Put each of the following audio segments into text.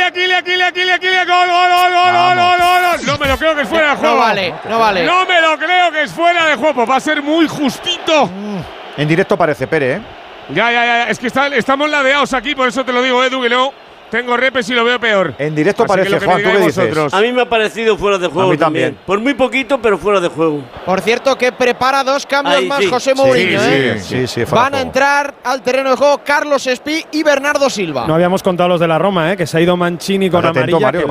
No me lo creo que es fuera de juego. No vale. No me lo creo que es fuera de juego. Va a ser muy justito. En directo parece, Pere, ¿eh? Ya. Es que estamos ladeados aquí, por eso te lo digo, Edu, que no tengo repes y lo veo peor. En directo así parece, Juan, ¿tú qué dices? A mí me ha parecido fuera de juego también. Por muy poquito, pero fuera de juego. Por cierto, que prepara 2 cambios más José Mourinho, Sí, van a entrar al terreno de juego Carlos Espí y Bernardo Silva. No habíamos contado los de la Roma, que se ha ido Mancini con amarilla, Mario,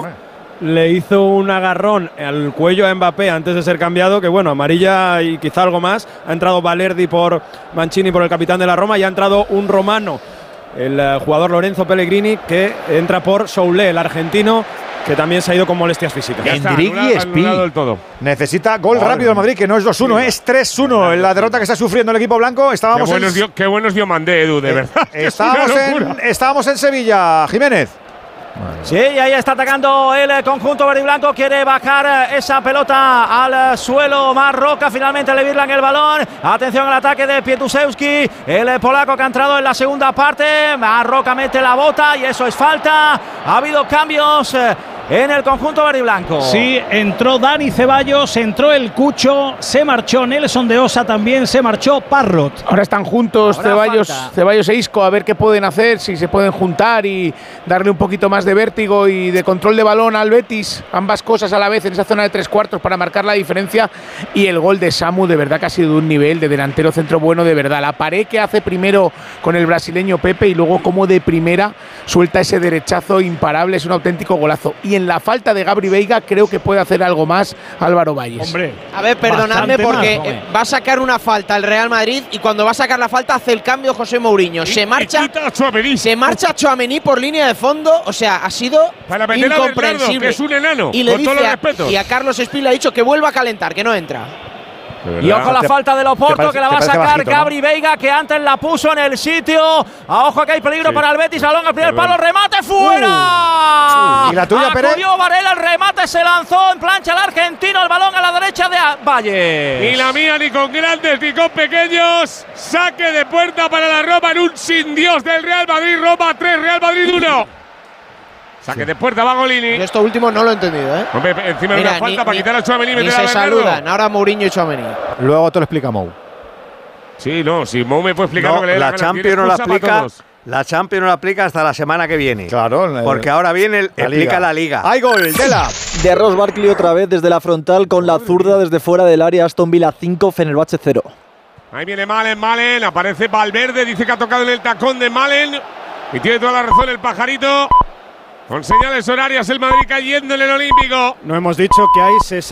que le hizo un agarrón al cuello a Mbappé antes de ser cambiado, que bueno, amarilla y quizá algo más. Ha entrado Valerdi por Mancini, por el capitán de la Roma, y ha entrado un romano, el jugador Lorenzo Pellegrini, que entra por Soule, el argentino, que también se ha ido con molestias físicas. Endrick y Espí. Necesita gol rápido el Madrid, que no es 2-1, es 3-1. En la derrota que está sufriendo el equipo blanco. Qué buenos Diomandé, Edu, de verdad. Estábamos en Sevilla, Jiménez. Sí, y ahí está atacando el conjunto verde y blanco. Quiere bajar esa pelota al suelo. Marroca finalmente le virlan el balón. Atención al ataque de Pietusewski, el polaco que ha entrado en la segunda parte. Marroca mete la bota y eso es falta. Ha habido cambios en el conjunto verde y blanco. Sí, entró Dani Ceballos, entró el Cucho, se marchó Nelson de Osa también, se marchó Parrot. Ahora están juntos Ceballos e Isco, a ver qué pueden hacer, si se pueden juntar y darle un poquito más de vértigo y de control de balón al Betis, ambas cosas a la vez en esa zona de 3/4 para marcar la diferencia. Y el gol de Samu, de verdad que ha sido de un nivel de delantero centro bueno, de verdad. La pared que hace primero con el brasileño Pepe y luego como de primera suelta ese derechazo imparable, es un auténtico golazo. Y en la falta de Gabri Veiga creo que puede hacer algo más Álvaro Valles. Hombre, a ver, perdonadme porque va a sacar una falta el Real Madrid y cuando va a sacar la falta hace el cambio José Mourinho. Se marcha Tchouaméni por línea de fondo, o sea, ha sido para meter incomprensible. A Bernardo, que es un enano, y le con todos los respetos. Y a Carlos Espí le ha dicho que vuelva a calentar, que no entra. Y ojo la falta del Oporto, que la va a sacar bajito, Gabri Veiga, que antes la puso en el sitio. Ojo que hay peligro para el Betis. Balón al primer palo, remate fuera. ¿Y la tuya, Pérez? Acudió Varela, el remate se lanzó en plancha el argentino. El balón a la derecha de Valle. Ni la mía, ni con grandes, ni con pequeños. Saque de puerta para la Roma en un sin Dios del Real Madrid. Roma 3, Real Madrid 1. Saque de puerta, va Golini. Yo esto último no lo he entendido, ¿eh? Hombre, encima de una falta para quitar a Tchouaméni y meter a Bernardo. Saludan, ahora Mourinho y Tchouaméni. Luego te lo explica Mou. Sí, no, si Mou me puede explicar lo que le dé la Champions no la aplica. La Champions no la aplica hasta la semana que viene. Claro. Porque ahora viene explica la Liga. ¡Hay gol! ¡Tela! De Ross Barkley otra vez desde la frontal con la zurda desde fuera del área. Aston Villa 5, Fenerbahce 0. Ahí viene Malen. Aparece Valverde. Dice que ha tocado en el tacón de Malen. Y tiene toda la razón el pajarito. Con señales horarias el Madrid cayendo en el Olímpico. No hemos dicho que hay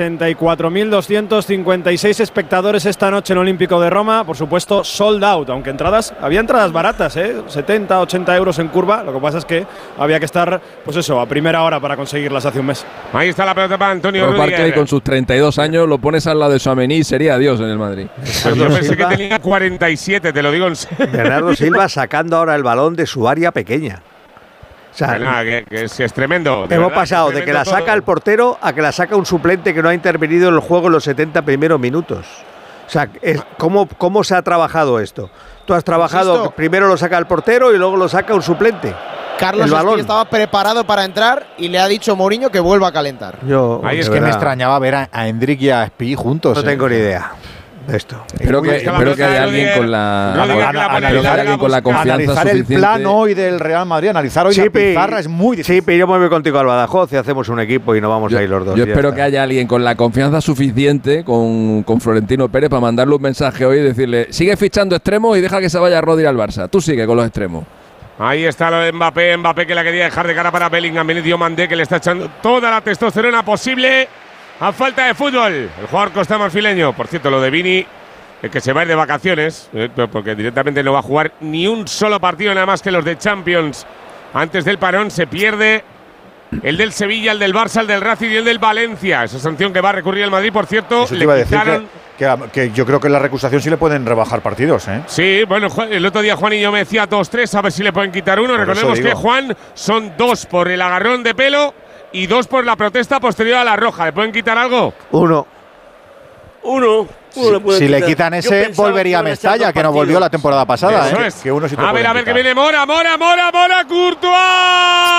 64.256 espectadores esta noche en el Olímpico de Roma. Por supuesto, sold out, aunque había entradas baratas, 70, 80 euros en curva. Lo que pasa es que había que estar, pues eso, a primera hora para conseguirlas hace un mes. Ahí está la pelota para Antonio Ross Barkley con sus 32 años, lo pones al lado de Tchouaméni y sería Dios en el Madrid. Yo pensé que tenía 47, te lo digo en serio. Bernardo Silva sacando ahora el balón de su área pequeña. O sea, que es tremendo. Hemos pasado de que la saca el portero a que la saca un suplente que no ha intervenido en el juego en los 70 primeros minutos. O sea, ¿cómo se ha trabajado esto? Tú has trabajado, primero lo saca el portero y luego lo saca un suplente. Carlos Espí estaba preparado para entrar y le ha dicho Mourinho que vuelva a calentar. Ahí es que me extrañaba ver a Endrick y a Espí juntos. No tengo ni idea. Esto. Espero que haya alguien con la confianza analizar suficiente. El plan hoy del Real Madrid, analizar hoy la pizarra es muy difícil. Sí, pero yo me voy contigo al Badajoz y hacemos un equipo y no vamos a ir los dos. Yo espero que haya alguien con la confianza suficiente con Florentino Pérez para mandarle un mensaje hoy y decirle: sigue fichando extremos y deja que se vaya Rodri al Barça. Tú sigue con los extremos. Ahí está lo de Mbappé que la quería dejar de cara para Bellingham. Viene Diomandé, que le está echando toda la testosterona posible a falta de fútbol. El jugador costamarfileño. Por cierto, lo de Vini, que se va a ir de vacaciones, porque directamente no va a jugar ni un solo partido, nada más que los de Champions. Antes del parón se pierde el del Sevilla, el del Barça, el del Racing y el del Valencia. Esa sanción que va a recurrir el Madrid, por cierto. Eso te iba a decir que yo creo que en la recusación sí le pueden rebajar partidos, ¿eh? Sí, bueno, el otro día Juan y yo me decía 2-3, a ver si le pueden quitar uno. Recordemos que Juan son 2 por el agarrón de pelo y 2 por la protesta posterior a la roja. ¿Le pueden quitar algo? Uno si le quitan ese, volvería a Mestalla, que no volvió la temporada pasada. Eso es. Que uno sí te a ver, que viene Mora, Courtois.